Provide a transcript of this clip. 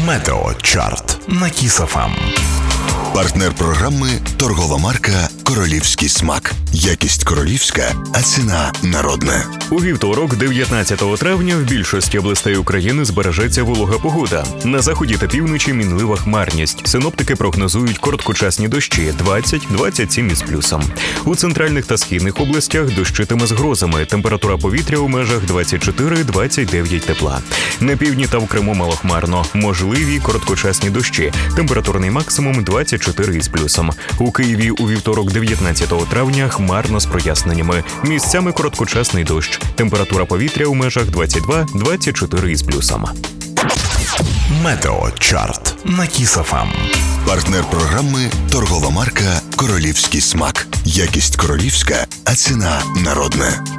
Метеочарт на Кіс ФМ. Партнер програми – торгова марка «Королівський смак». Якість королівська, а ціна народна. У вівторок, 19 травня, в більшості областей України збережеться волога погода. На заході та півночі мінлива хмарність. Синоптики прогнозують короткочасні дощі – 20-27 із плюсом. У центральних та східних областях дощитиме з грозами. Температура повітря у межах 24-29 тепла. На півдні та в Криму малохмарно. Можливі короткочасні дощі. Температурний максимум 24 із плюсом. У Києві у вівторок, 19 травня, хмарно з проясненнями. Місцями короткочасний дощ. Температура повітря у межах 22-24 із плюсом. Метеочарт на Кіс ФМ. Партнер програми – торгова марка «Королівський смак». Якість королівська, а ціна народна.